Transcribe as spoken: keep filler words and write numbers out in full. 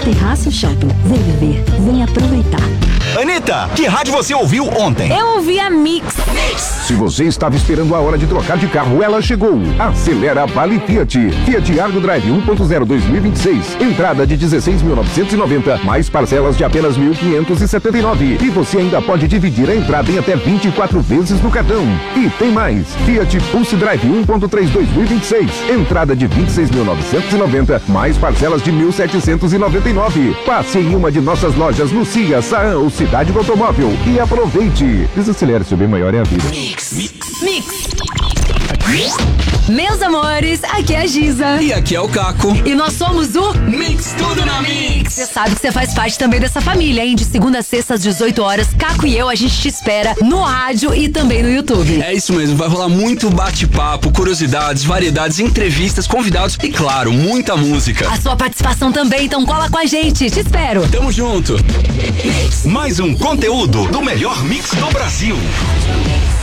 Terraço Shopping. Vem viver, vem aproveitar. Anitta, que rádio você ouviu ontem? Eu ouvi a Mix. Se você estava esperando a hora de trocar de carro, ela chegou. Acelera Vale Fiat. Fiat Argo Drive um ponto zero dois mil e vinte e seis. Entrada de dezesseis mil novecentos e noventa, mais parcelas de apenas mil quinhentos e setenta e nove. E você ainda pode dividir a entrada em até vinte e quatro vezes no cartão. E tem mais. Fiat Pulse Drive um ponto três dois mil e vinte e seis. Entrada de vinte e seis mil novecentos e noventa, mais parcelas de mil setecentos e noventa e nove. Passe em uma de nossas lojas no C I A, Saan ou Cidade do Automóvel e aproveite. Desacelere, seu bem maior é a vida. Mix. Mix. Meus amores, aqui é a Giza. E aqui é o Caco. E nós somos o Mix Tudo na Mix. Você sabe que você faz parte também dessa família, hein? De segunda a sexta às dezoito horas, Caco e eu, a gente te espera no rádio e também no YouTube. É isso mesmo, vai rolar muito bate-papo, curiosidades, variedades, entrevistas, convidados e, claro, muita música. A sua participação também, então cola com a gente. Te espero. Tamo junto. Mais um conteúdo do melhor mix do Brasil.